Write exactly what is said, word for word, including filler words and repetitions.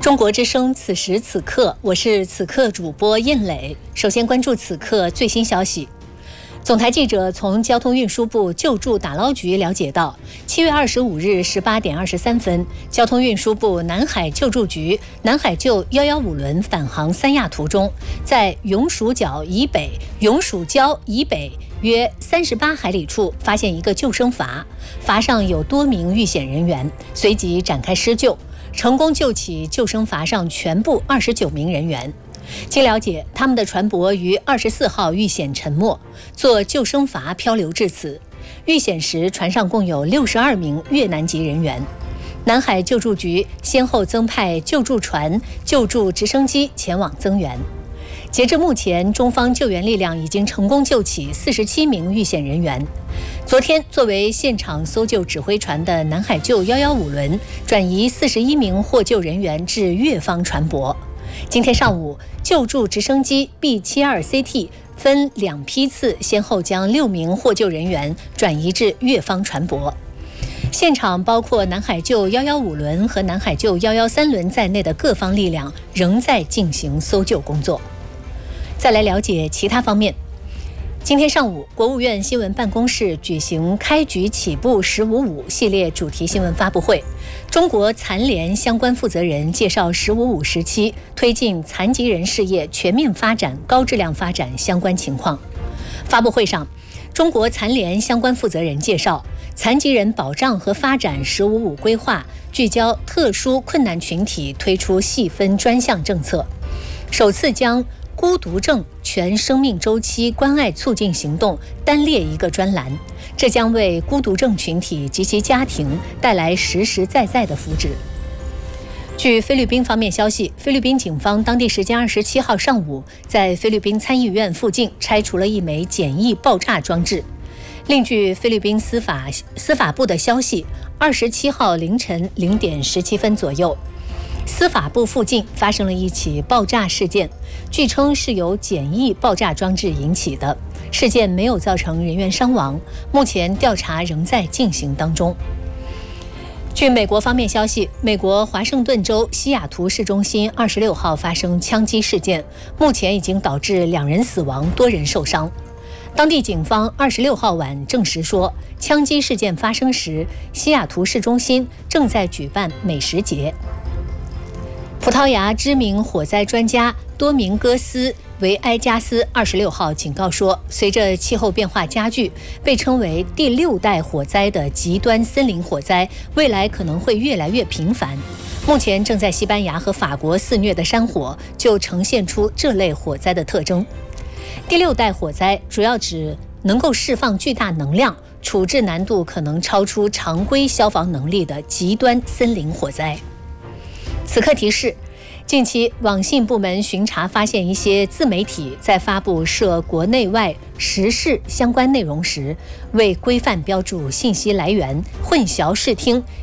中国之声，此时此刻，我是此刻主播燕磊。首先关注此刻最新消息。总台记者从交通运输部救助打捞局了解到，七月二十五日十八点二十三分，交通运输部南海救助局南海救一一五轮返航三亚途中，在永暑角以北、永暑礁以北约三十八海里处发现一个救生筏，筏上有多名遇险人员，随即展开施救，成功救起救生筏上全部二十九名人员。经了解，他们的船舶于二十四号遇险沉没，坐救生筏漂流至此。遇险时，船上共有六十二名越南籍人员。南海救助局先后增派救助船、救助直升机前往增援。截至目前，中方救援力量已经成功救起四十七名遇险人员。昨天，作为现场搜救指挥船的南海救一一五轮转移四十一名获救人员至越方船舶。今天上午，救助直升机 B 七十二 C T 分两批次，先后将六名获救人员转移至越方船舶。现场包括南海救一一五轮和南海救一一三轮在内的各方力量仍在进行搜救工作。再来了解其他方面。今天上午，国务院新闻办公室举行开局起步十五五系列主题新闻发布会，中国残联相关负责人介绍十五五时期推进残疾人事业全面发展、高质量发展相关情况。发布会上，中国残联相关负责人介绍，残疾人保障和发展十五五规划聚焦特殊困难群体，推出细分专项政策，首次将孤独症全生命周期关爱促进行动单列一个专栏，这将为孤独症群体及其家庭带来实实在在的福祉。据菲律宾方面消息，菲律宾警方当地时间二十七号上午，在菲律宾参议院附近拆除了一枚简易爆炸装置。另据菲律宾司法司法部的消息，二十七号凌晨零点十七分左右，司法部附近发生了一起爆炸事件，据称是由简易爆炸装置引起的，事件没有造成人员伤亡，目前调查仍在进行当中。据美国方面消息，美国华盛顿州西雅图市中心二十六号发生枪击事件，目前已经导致两人死亡，多人受伤。当地警方二十六号晚证实说，枪击事件发生时，西雅图市中心正在举办美食节。葡萄牙知名火灾专家多明戈斯·维埃加斯二十六号警告说，随着气候变化加剧，被称为第六代火灾的极端森林火灾未来可能会越来越频繁。目前正在西班牙和法国肆虐的山火就呈现出这类火灾的特征。第六代火灾主要指能够释放巨大能量、处置难度可能超出常规消防能力的极端森林火灾。此刻提示，近期网信部门巡查发现一些自媒体在发布涉国内外时事相关内容时，未规范标注信息来源，混淆视听，